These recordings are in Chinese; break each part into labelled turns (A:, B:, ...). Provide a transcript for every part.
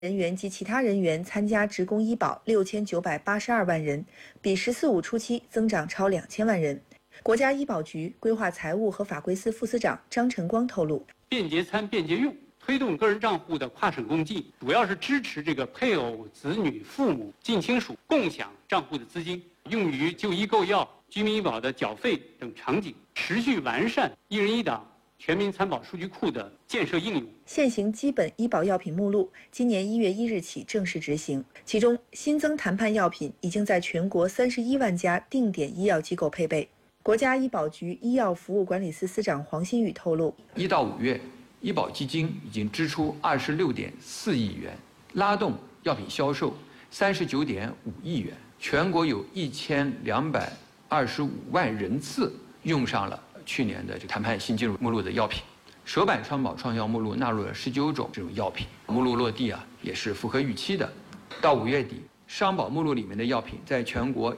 A: 人员及其他人员参加职工医保6982万人，比“十四五”初期增长超2000万人。国家医保局规划财务和法规司副司长张晨光透露，
B: 便捷参、便捷用，推动个人账户的跨省共济，主要是支持这个配偶、子女、父母、近亲属共享账户的资金，用于就医购药、居民医保的缴费等场景，持续完善一人一档全民参保数据库的建设应用。
A: 现行基本医保药品目录今年1月1日起正式执行，其中新增谈判药品已经在全国31万家定点医药机构配备。国家医保局医药服务管理司司长黄新宇透露
C: ，1到5月，医保基金已经支出26.4亿元，拉动药品销售39.5亿元，全国有1225万人次用上了去年的谈判新进入目录的药品。首版双保创药目录纳入了19种这种药品，目录落地也是符合预期的。到5月底，商保目录里面的药品在全国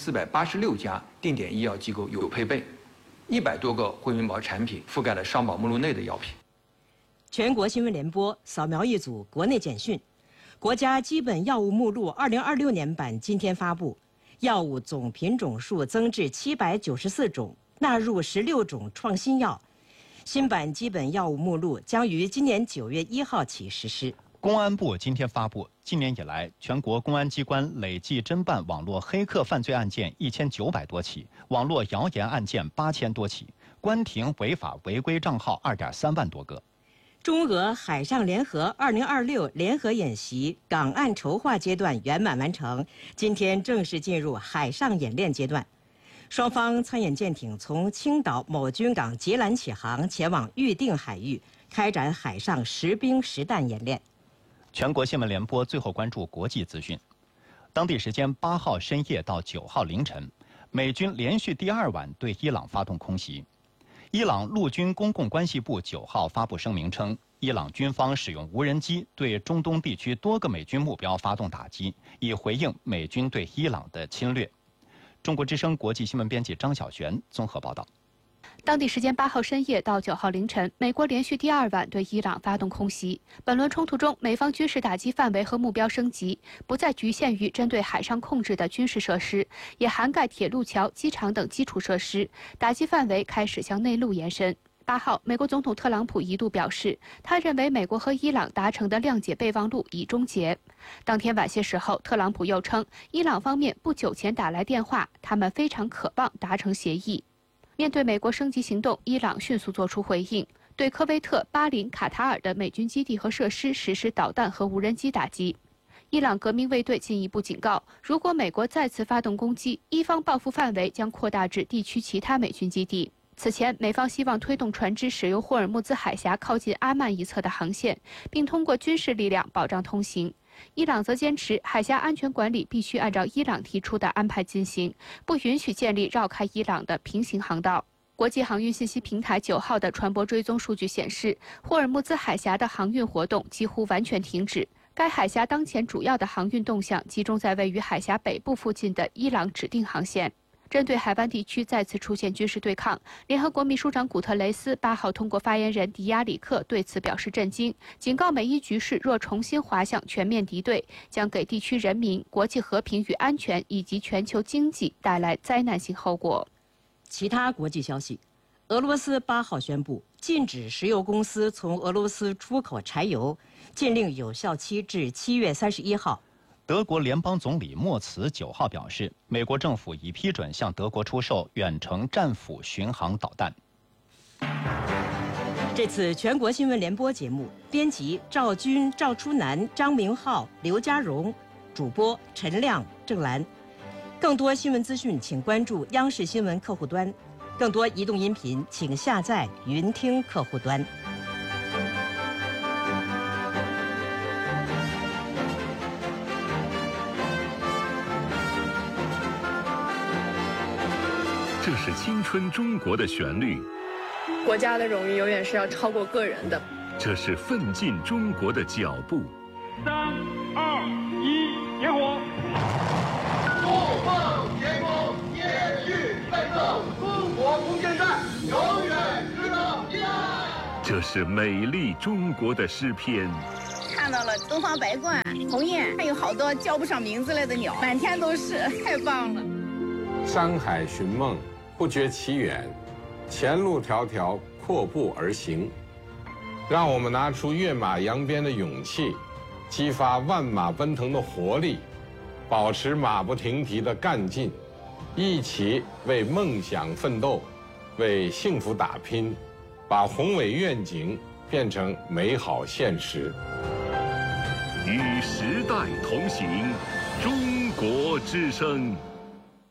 C: 1486家定点医药机构有配备，100多个惠民保产品覆盖了商保目录内的药品。
D: 全国新闻联播扫描一组国内简讯：国家基本药物目录2026年版今天发布，药物总品种数增至794种，纳入16种创新药。新版基本药物目录将于今年9月1号起实施。
E: 公安部今天发布，今年以来，全国公安机关累计侦办网络黑客犯罪案件1900多起，网络谣言案件8000多起，关停违法违规账号2.3万多个。
D: 中俄海上联合2026联合演习港岸筹划阶段圆满完成，今天正式进入海上演练阶段。双方参演舰艇从青岛某军港截拦起航，前往预定海域，开展海上实兵实弹演练。
E: 全国新闻联播最后关注国际资讯。当地时间8号深夜到9号凌晨，美军连续第2晚对伊朗发动空袭。伊朗陆军公共关系部9号发布声明称，伊朗军方使用无人机对中东地区多个美军目标发动打击，以回应美军对伊朗的侵略。中国之声国际新闻编辑张晓璇综合报道。
F: 当地时间8号深夜到9号凌晨，美国连续第2晚对伊朗发动空袭。本轮冲突中，美方军事打击范围和目标升级，不再局限于针对海上控制的军事设施，也涵盖铁路桥、机场等基础设施，打击范围开始向内陆延伸。8号，美国总统特朗普一度表示，他认为美国和伊朗达成的谅解备忘录已终结。当天晚些时候，特朗普又称，伊朗方面不久前打来电话，他们非常渴望达成协议。面对美国升级行动，伊朗迅速作出回应，对科威特、巴林、卡塔尔的美军基地和设施实施导弹和无人机打击。伊朗革命卫队进一步警告，如果美国再次发动攻击，伊方报复范围将扩大至地区其他美军基地。此前，美方希望推动船只驶由霍尔木兹海峡靠近阿曼一侧的航线，并通过军事力量保障通行。伊朗则坚持海峡安全管理必须按照伊朗提出的安排进行，不允许建立绕开伊朗的平行航道。国际航运信息平台9号的船舶追踪数据显示，霍尔木兹海峡的航运活动几乎完全停止。该海峡当前主要的航运动向集中在位于海峡北部附近的伊朗指定航线。针对海湾地区再次出现军事对抗，联合国秘书长古特雷斯8号通过发言人迪亚里克对此表示震惊，警告美伊局势若重新滑向全面敌对，将给地区人民、国际和平与安全以及全球经济带来灾难性后果。
D: 其他国际消息，俄罗斯8号宣布禁止石油公司从俄罗斯出口柴油，禁令有效期至7月31号。
E: 德国联邦总理默茨9号表示，美国政府已批准向德国出售远程战斧巡航导弹。
D: 这次全国新闻联播节目，编辑赵军、赵初南、张明浩、刘家荣，主播陈亮、郑兰。更多新闻资讯，请关注央视新闻客户端。更多移动音频，请下载云听客户端。
G: 这是青春中国的旋律，
H: 国家的荣誉永远是要超过个人的。
G: 这是奋进中国的脚步。
I: 3、2、1，点火！
J: 不忘前功，延续奋斗，中国空间站永远值得依赖。
G: 这是美丽中国的诗篇。
K: 长看到了东方白鹳、鸿雁，还有好多叫不上名字来的鸟，满天都是，太棒了。
L: 山海寻梦，不觉其远，前路迢迢，阔步而行。让我们拿出跃马扬鞭的勇气，激发万马奔腾的活力，保持马不停蹄的干劲，一起为梦想奋斗，为幸福打拼，把宏伟愿景变成美好现实。
G: 与时代同行，中国之声。